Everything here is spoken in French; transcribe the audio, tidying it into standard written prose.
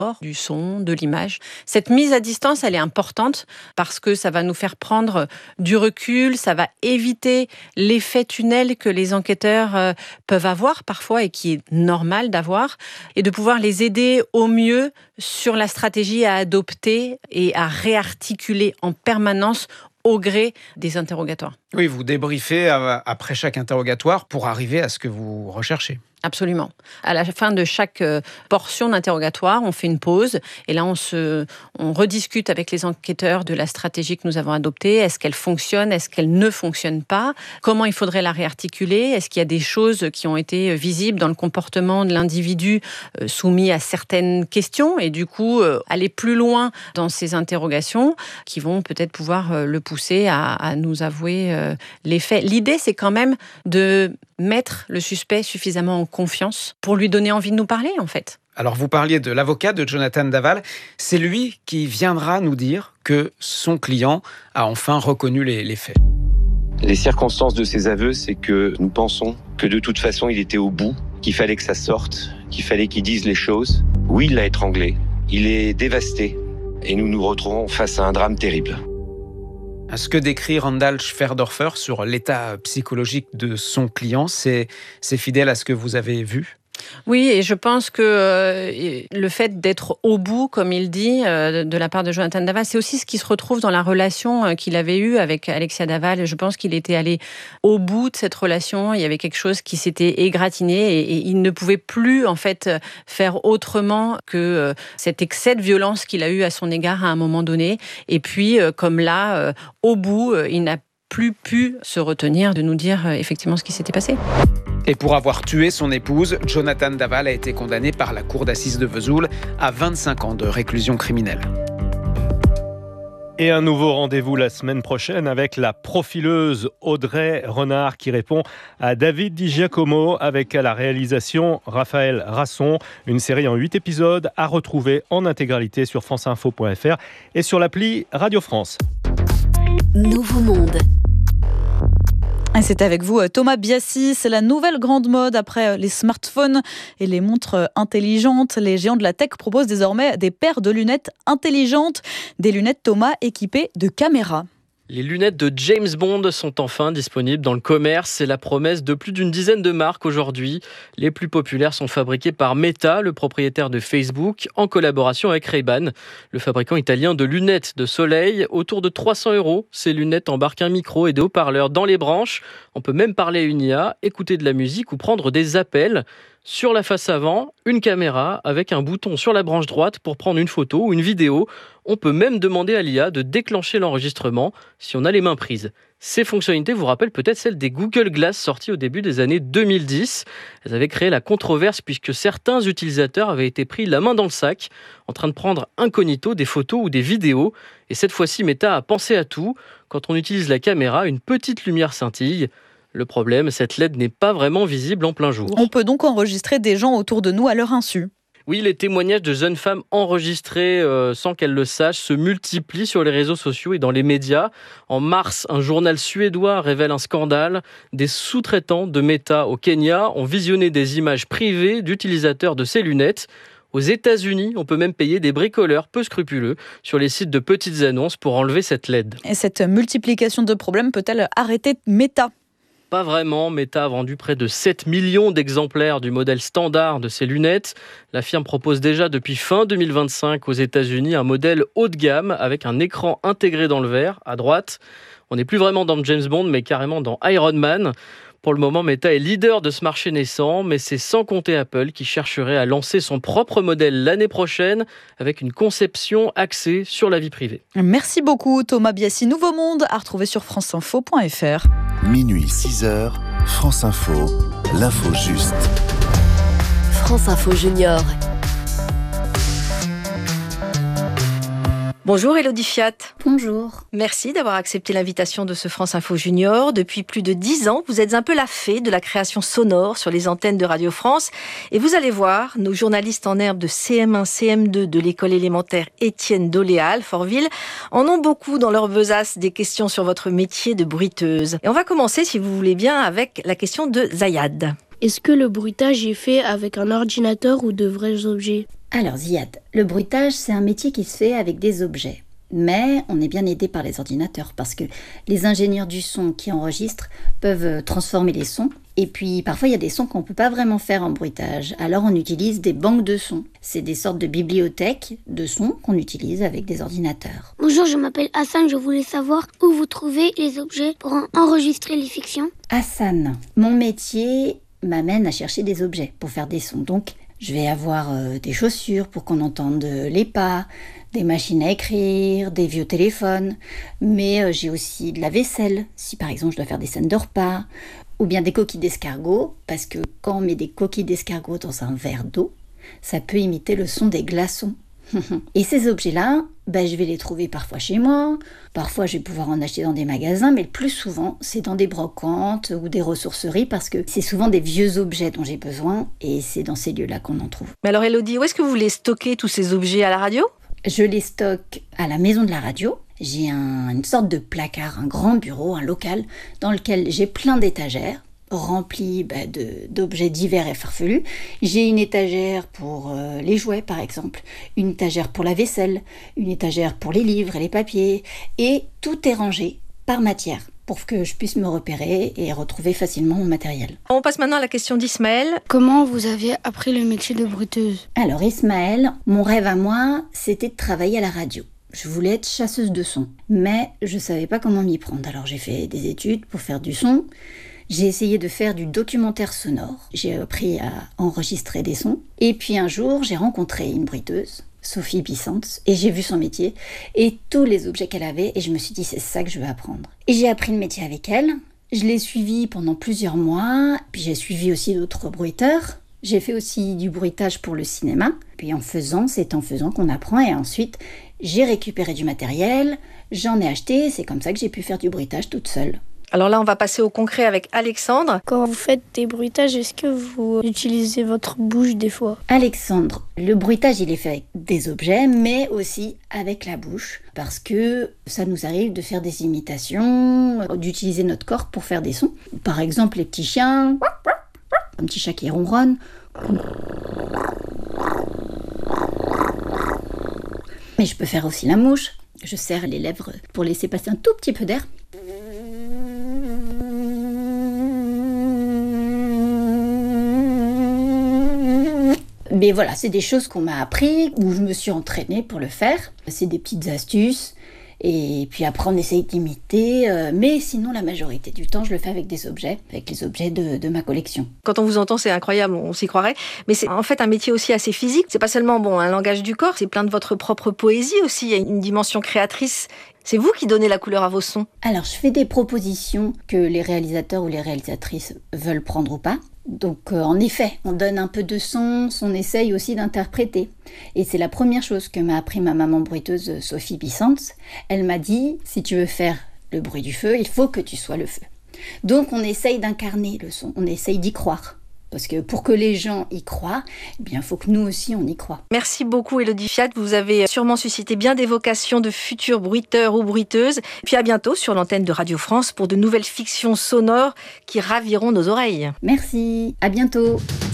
du son, de l'image. Cette mise à distance, elle est importante parce que ça va nous faire prendre du recul, ça va éviter l'effet tunnel que les enquêteurs peuvent avoir parfois et qui est normal d'avoir, et de pouvoir les aider au mieux sur la stratégie à adopter et à réarticuler en permanence au gré des interrogatoires. Oui, vous débriefez après chaque interrogatoire pour arriver à ce que vous recherchez. Absolument. À la fin de chaque portion d'interrogatoire, on fait une pause et là, on rediscute avec les enquêteurs de la stratégie que nous avons adoptée. Est-ce qu'elle fonctionne? Est-ce qu'elle ne fonctionne pas? Comment il faudrait la réarticuler? Est-ce qu'il y a des choses qui ont été visibles dans le comportement de l'individu soumis à certaines questions et du coup, aller plus loin dans ces interrogations qui vont peut-être pouvoir le pousser à nous avouer les faits. L'idée, c'est quand même de mettre le suspect suffisamment en confiance pour lui donner envie de nous parler, en fait. Alors, vous parliez de l'avocat de Jonathan Daval. C'est lui qui viendra nous dire que son client a enfin reconnu les faits. Les circonstances de ses aveux, c'est que nous pensons que de toute façon, il était au bout, qu'il fallait que ça sorte, qu'il fallait qu'il dise les choses. Oui, il l'a étranglé. Il est dévasté. Et nous nous retrouvons face à un drame terrible. Ce que décrit Randall Schwerdorfer sur l'état psychologique de son client, c'est fidèle à ce que vous avez vu ? Oui, et je pense que le fait d'être au bout, comme il dit, de la part de Jonathan Daval, c'est aussi ce qui se retrouve dans la relation qu'il avait eue avec Alexia Daval. Je pense qu'il était allé au bout de cette relation. Il y avait quelque chose qui s'était égratigné et il ne pouvait plus, en fait, faire autrement que cet excès de violence qu'il a eu à son égard à un moment donné. Et puis, comme là, au bout, il n'a plus pu se retenir de nous dire effectivement ce qui s'était passé. Et pour avoir tué son épouse, Jonathan Daval a été condamné par la cour d'assises de Vesoul à 25 ans de réclusion criminelle. Et un nouveau rendez-vous la semaine prochaine avec la profileuse Audrey Renard qui répond à David Di Giacomo avec à la réalisation Raphaël Rasson. Une série en 8 épisodes à retrouver en intégralité sur franceinfo.fr et sur l'appli Radio France. Nouveau monde. Et c'est avec vous Thomas Biassi, c'est la nouvelle grande mode après les smartphones et les montres intelligentes. Les géants de la tech proposent désormais des paires de lunettes intelligentes, des lunettes Thomas équipées de caméras. Les lunettes de James Bond sont enfin disponibles dans le commerce. C'est la promesse de plus d'une dizaine de marques aujourd'hui. Les plus populaires sont fabriquées par Meta, le propriétaire de Facebook, en collaboration avec Ray-Ban, le fabricant italien de lunettes de soleil. Autour de 300 €, ces lunettes embarquent un micro et des haut-parleurs dans les branches. On peut même parler à une IA, écouter de la musique ou prendre des appels. Sur la face avant, une caméra avec un bouton sur la branche droite pour prendre une photo ou une vidéo. On peut même demander à l'IA de déclencher l'enregistrement si on a les mains prises. Ces fonctionnalités vous rappellent peut-être celles des Google Glass sorties au début des années 2010. Elles avaient créé la controverse puisque certains utilisateurs avaient été pris la main dans le sac en train de prendre incognito des photos ou des vidéos. Et cette fois-ci, Meta a pensé à tout. Quand on utilise la caméra, une petite lumière scintille. Le problème, cette LED n'est pas vraiment visible en plein jour. On peut donc enregistrer des gens autour de nous à leur insu. Oui, les témoignages de jeunes femmes enregistrées sans qu'elles le sachent se multiplient sur les réseaux sociaux et dans les médias. En mars, un journal suédois révèle un scandale. Des sous-traitants de Meta au Kenya ont visionné des images privées d'utilisateurs de ces lunettes. Aux États-Unis, on peut même payer des bricoleurs peu scrupuleux sur les sites de petites annonces pour enlever cette LED. Et cette multiplication de problèmes peut-elle arrêter Meta ? Pas vraiment, Meta a vendu près de 7 millions d'exemplaires du modèle standard de ses lunettes. La firme propose déjà depuis fin 2025 aux États-Unis un modèle haut de gamme avec un écran intégré dans le verre, à droite. On n'est plus vraiment dans James Bond, mais carrément dans Iron Man. Pour le moment, Meta est leader de ce marché naissant, mais c'est sans compter Apple qui chercherait à lancer son propre modèle l'année prochaine avec une conception axée sur la vie privée. Merci beaucoup Thomas Biassi. Nouveau monde à retrouver sur franceinfo.fr. Minuit 6h, France Info, l'info juste. France Info Junior. Bonjour Élodie Fiat. Bonjour. Merci d'avoir accepté l'invitation de ce France Info Junior. Depuis plus de 10 ans, vous êtes un peu la fée de la création sonore sur les antennes de Radio France. Et vous allez voir, nos journalistes en herbe de CM1, CM2 de l'école élémentaire Étienne Doléa à Alfortville en ont beaucoup dans leur besace des questions sur votre métier de bruiteuse. Et on va commencer, si vous voulez bien, avec la question de Zayad. Est-ce que le bruitage est fait avec un ordinateur ou de vrais objets ? Alors Ziad, le bruitage, c'est un métier qui se fait avec des objets. Mais on est bien aidé par les ordinateurs parce que les ingénieurs du son qui enregistrent peuvent transformer les sons. Et puis parfois il y a des sons qu'on ne peut pas vraiment faire en bruitage. Alors on utilise des banques de sons. C'est des sortes de bibliothèques de sons qu'on utilise avec des ordinateurs. Bonjour, je m'appelle Hassan, je voulais savoir où vous trouvez les objets pour enregistrer les fictions. Hassan, mon métier m'amène à chercher des objets pour faire des sons. Donc je vais avoir des chaussures pour qu'on entende les pas, des machines à écrire, des vieux téléphones, mais j'ai aussi de la vaisselle, si par exemple je dois faire des scènes de repas, ou bien des coquilles d'escargot, parce que quand on met des coquilles d'escargot dans un verre d'eau, ça peut imiter le son des glaçons. Et ces objets-là, je vais les trouver parfois chez moi, parfois je vais pouvoir en acheter dans des magasins, mais le plus souvent c'est dans des brocantes ou des ressourceries parce que c'est souvent des vieux objets dont j'ai besoin et c'est dans ces lieux-là qu'on en trouve. Mais alors Élodie, où est-ce que vous voulez stocker tous ces objets à la radio ? Je les stocke à la maison de la radio. J'ai une sorte de placard, un grand bureau, un local dans lequel j'ai plein d'étagères rempli d'objets divers et farfelus. J'ai une étagère pour les jouets par exemple, une étagère pour la vaisselle, une étagère pour les livres et les papiers, et tout est rangé par matière pour que je puisse me repérer et retrouver facilement mon matériel. On passe maintenant à la question d'Ismaël. Comment vous avez appris le métier de bruiteuse ? Alors Ismaël, mon rêve à moi, c'était de travailler à la radio. Je voulais être chasseuse de son, mais je ne savais pas comment m'y prendre. Alors j'ai fait des études pour faire du son. J'ai essayé de faire du documentaire sonore. J'ai appris à enregistrer des sons. Et puis un jour, j'ai rencontré une bruiteuse, Sophie Bissantz, et j'ai vu son métier et tous les objets qu'elle avait et je me suis dit c'est ça que je veux apprendre. Et j'ai appris le métier avec elle. Je l'ai suivie pendant plusieurs mois. Puis j'ai suivi aussi d'autres bruiteurs. J'ai fait aussi du bruitage pour le cinéma. Puis c'est en faisant qu'on apprend. Et ensuite, j'ai récupéré du matériel, j'en ai acheté. C'est comme ça que j'ai pu faire du bruitage toute seule. Alors là, on va passer au concret avec Alexandre. Quand vous faites des bruitages, est-ce que vous utilisez votre bouche des fois ? Alexandre, le bruitage, il est fait avec des objets, mais aussi avec la bouche. Parce que ça nous arrive de faire des imitations, d'utiliser notre corps pour faire des sons. Par exemple, les petits chiens, un petit chat qui ronronne. Mais je peux faire aussi la mouche. Je serre les lèvres pour laisser passer un tout petit peu d'air. Mais voilà, c'est des choses qu'on m'a appris, où je me suis entraînée pour le faire. C'est des petites astuces. Et puis après, on essaye d'imiter. Mais sinon, la majorité du temps, je le fais avec des objets, avec les objets de ma collection. Quand on vous entend, c'est incroyable, on s'y croirait. Mais c'est en fait un métier aussi assez physique. C'est pas seulement un langage du corps, c'est plein de votre propre poésie aussi. Il y a une dimension créatrice. C'est vous qui donnez la couleur à vos sons. Alors, je fais des propositions que les réalisateurs ou les réalisatrices veulent prendre ou pas. Donc, en effet, on donne un peu de sens, on essaye aussi d'interpréter. Et c'est la première chose que m'a appris ma maman bruiteuse Sophie Bissantz. Elle m'a dit, si tu veux faire le bruit du feu, il faut que tu sois le feu. Donc, on essaye d'incarner le son, on essaye d'y croire. Parce que pour que les gens y croient, il faut que nous aussi on y croit. Merci beaucoup Élodie Fiat, vous avez sûrement suscité bien des vocations de futurs bruiteurs ou bruiteuses. Puis à bientôt sur l'antenne de Radio France pour de nouvelles fictions sonores qui raviront nos oreilles. Merci, à bientôt.